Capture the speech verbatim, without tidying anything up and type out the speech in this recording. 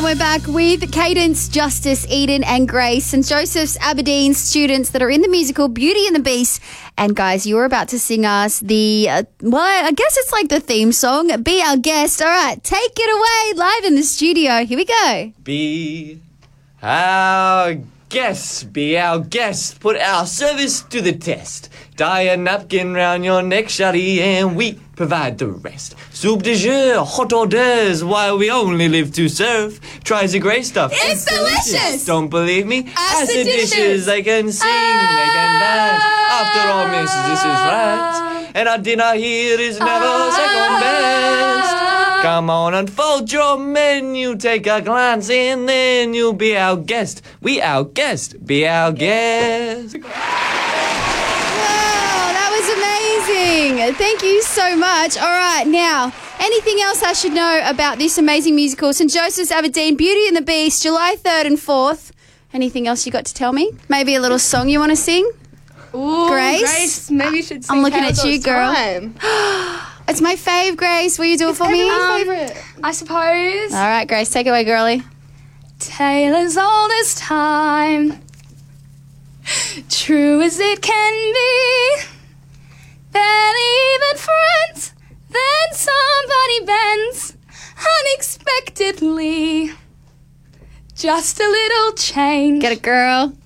And we're back with Cadence, Justice, Eden and Grace, Saint Joseph's Aberdeen students that are in the musical Beauty and the Beast. And guys, you're about to sing us the, uh, well, I guess it's like the theme song, Be Our Guest. All right, take it away live in the studio. Here we go. Be our guest, be our guest, put our service to the test. Tie a napkin round your neck, shawty, and we provide the rest. Soup de jour, hot hors d'oeuvres, while we only live to serve. Tries the grey stuff. It's delicious. Don't believe me? Acid dishes. They can sing, they can dance. After all, miss, this is France. And our dinner here is never second best. Come on, unfold your menu, take a glance, and then you'll be our guest. We our guest, be our guest. Amazing. Thank you so much. All right, now, anything else I should know about this amazing musical, Saint Joseph's Aberdeen, Beauty and the Beast, July third and fourth? Anything else you got to tell me? Maybe a little song you want to sing? Ooh, Grace? Grace, maybe you should sing I'm looking Tales at you, of girl. Time. It's my fave, Grace. Will you do it for me? Everyone's Um, favourite. I suppose. All right, Grace, take it away, girlie. Tale as old as time, true as it can be. Barely even friends, then somebody bends unexpectedly. Just a little change. Get it, girl.